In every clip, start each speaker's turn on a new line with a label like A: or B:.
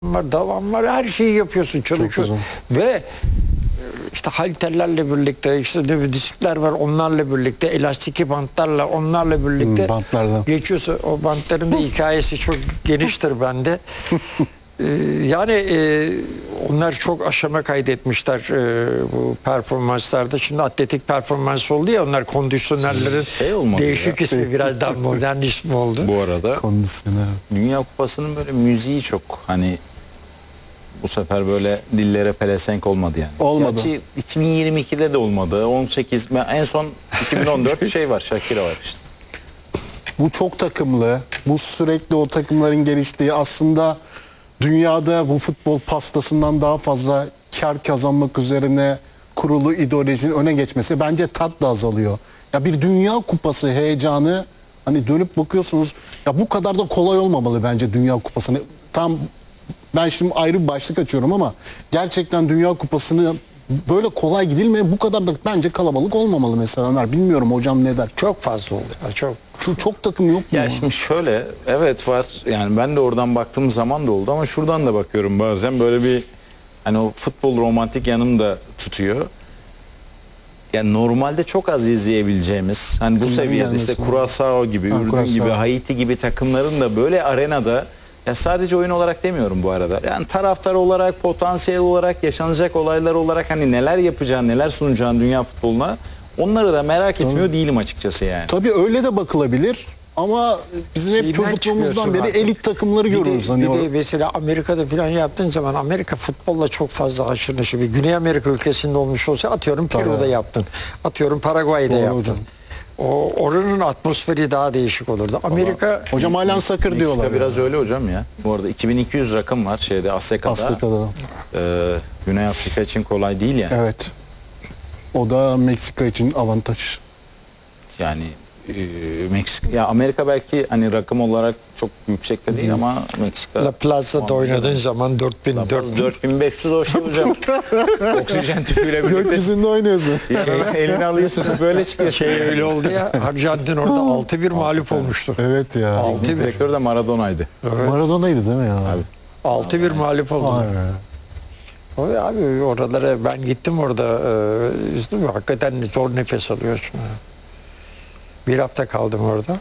A: var, dalan var, her şeyi yapıyorsun, çalışıyorsun. Ve işte halterlerle birlikte, işte diskler var, onlarla birlikte, elastik bantlarla, onlarla birlikte geçiyorsun. O bantların da hikayesi çok geniştir bende. Yani onlar çok aşama kaydetmişler bu performanslarda. Şimdi atletik performans oldu ya, onlar kondisyonerlerin değişik ismi, biraz daha modern ismi oldu.
B: Bu arada
C: kondisyoner.
B: Dünya Kupası'nın böyle müziği çok hani bu sefer böyle dillere pelesenk olmadı yani.
C: Olmadı.
B: Gerçi 2022'de de olmadı. 18 en son 2014 şey var, Shakira var işte.
C: Bu çok takımlı. Bu sürekli o takımların geliştiği, aslında dünyada bu futbol pastasından daha fazla kar kazanmak üzerine kurulu ideolojinin öne geçmesi, bence tat da azalıyor. Ya bir Dünya Kupası heyecanı, hani dönüp bakıyorsunuz ya, bu kadar da kolay olmamalı bence Dünya Kupası'nı. Tam ben şimdi ayrı bir başlık açıyorum ama gerçekten Dünya Kupası'nı böyle kolay gidilmeye, bu kadar da bence kalabalık olmamalı mesela Ömer. Bilmiyorum hocam ne der?
A: Çok fazla oldu.
C: Çok takım yok mu?
B: Ya şimdi şöyle, evet var. Yani ben de oradan baktığım zaman da oldu ama şuradan da bakıyorum bazen, böyle bir hani o futbol romantik yanım da tutuyor. Yani normalde çok az izleyebileceğimiz, hani bu seviyede işte Curaçao gibi, Ürdün gibi, Haiti gibi takımların da böyle arenada, ya sadece oyun olarak demiyorum bu arada, yani taraftar olarak, potansiyel olarak, yaşanacak olaylar olarak hani neler yapacağını, neler sunacağını dünya futboluna, onları da merak etmiyor değilim açıkçası yani.
C: Tabii öyle de bakılabilir ama bizim hep çocukluğumuzdan beri elit takımları görüyoruz.
A: Bir de mesela Amerika'da falan yaptığın zaman, Amerika futbolla çok fazla haşır neşir. Bir Güney Amerika ülkesinde olmuş olsa, atıyorum Peru'da yaptın, atıyorum Paraguay'da yaptın. Hocam. Oranın atmosferi daha değişik olurdu. Amerika...
C: Hocam halen sakır diyorlar.
B: Biraz öyle hocam ya. Bu arada 2200 rakım var şeyde, Azteka'da. Güney Afrika için kolay değil yani.
C: Evet. O da Meksika için avantaj.
B: Yani Meksika, ya Amerika belki hani rakım olarak çok yüksekte değil ama Meksika.
A: La Plaza'da oynadığın zaman
B: 4500 o şey hocam. Oksijen tüpüyle birlikte.
C: Gökyüzünde oynuyorsun.
B: Elini alıyorsunuz böyle çıkıyor.
A: Öyle oldu ya. Arjantin orada 6-1 mağlup olmuştu.
C: Evet ya.
A: 6-1.
B: Direktör de Maradona'ydı.
C: Evet. Maradona'ydı değil mi ya? Abi.
A: 6-1 mağlup oldu. Abi oralara ben gittim, orada üzdüm. Hakikaten zor nefes alıyorsun. Bir hafta kaldım orada.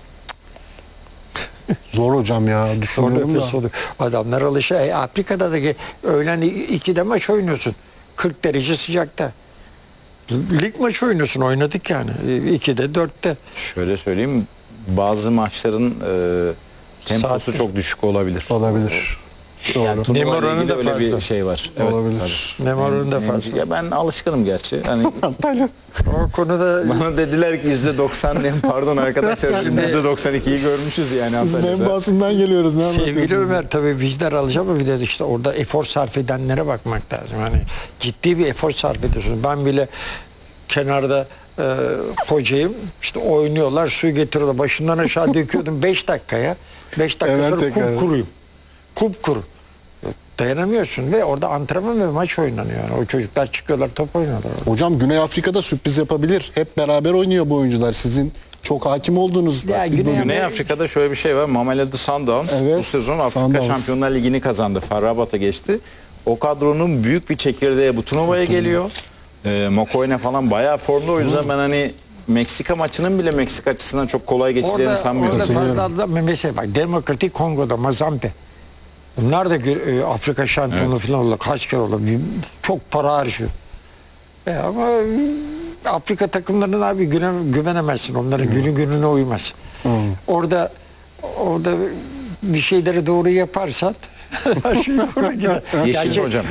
C: Zor hocam ya. Düşünüyorum da.
A: Adamlar alışıyor. Afrika'da da öğlen 2'de maç oynuyorsun. 40 derece sıcakta. Lig maçı oynuyorsun. Oynadık yani. 2'de 4'te.
B: Şöyle söyleyeyim. Bazı maçların temposu çok düşük olabilir.
C: Olabilir.
B: Yani
A: nem oranı da
B: öyle
A: fazla.
B: Bir şey var.
C: Olabilir.
A: Nem oranı da fazla.
B: Ya ben alışkınım gerçi. Hani
A: o konuda
B: bana dediler ki %90 nem, pardon arkadaşlar, şimdi %92'yi görmüşüz yani.
C: Biz menbaasından geliyoruz. Ne
A: sevgili Ömer, tabii bizler alacağım ama bir de işte orada efor sarf edenlere bakmak lazım. Hani ciddi bir efor sarf ediyorsun. Ben bile kenarda hocayım, işte oynuyorlar, su getiriyorlar, başından aşağı döküyordum 5 dakikaya. 5 dakika sonra kupkuruyum. Kupkuru. Dayanamıyorsun ve orada antrenman ve maç oynanıyor. Yani o çocuklar çıkıyorlar, top oynuyorlar.
C: Hocam Güney Afrika'da sürpriz yapabilir. Hep beraber oynuyor bu oyuncular. Sizin çok hakim olduğunuz.
B: Güney Afrika'da şöyle bir şey var. Mamelodi Sundowns bu sezon Afrika Şampiyonlar Ligi'ni kazandı. FAR Rabat'a geçti. O kadronun büyük bir çekirdeği bu turnuvaya geliyor. Mokoyne falan bayağı formda, o yüzden ben hani Meksika maçının bile Meksika açısından çok kolay geçeceğini sanmıyorum.
A: Orada fazla mesela bak, Demokratik Kongo'da Mazampe. Bunlar da Afrika şampiyonu falan oldu. Kaç kere oldu. Çok para harcıyor. Ama Afrika takımlarına abi güvenemezsin. Onların gününe uymaz. Orada bir şeyleri doğru yaparsan her şey doğru gider.
B: Yeşil hocam.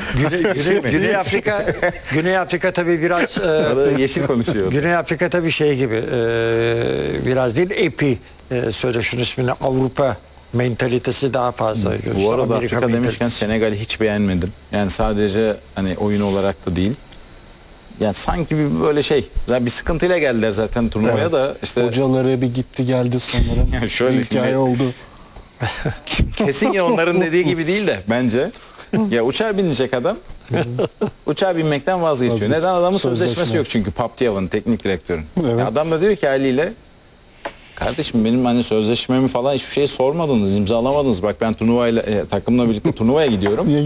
A: Güney Afrika tabii biraz
B: yeşil konuşuyor.
A: Güney Afrika tabii şey gibi biraz değil, EPI söyle şunun ismini, Avrupa mentalitesi daha fazla.
B: Bu arada Afrika demişken Senegal'i hiç beğenmedim. Yani sadece hani oyun olarak da değil. Yani sanki bir böyle şey, bir sıkıntıyla geldiler zaten turnuvaya da. İşte
C: hocaları bir gitti geldi sanırım.
B: Yani şöyle
C: hikaye oldu.
B: Kesin ya, onların dediği gibi değil de bence. Ya uçağa binecek adam. Uçağa binmekten vazgeçiyor. Neden? Adamın sözleşmesi yok çünkü, Paptiav'ın teknik direktörün. Evet. Adam da diyor ki haliyle, kardeşim benim hani sözleşmemi falan hiçbir şey sormadınız, imzalamadınız. Bak ben takımla birlikte turnuvaya gidiyorum.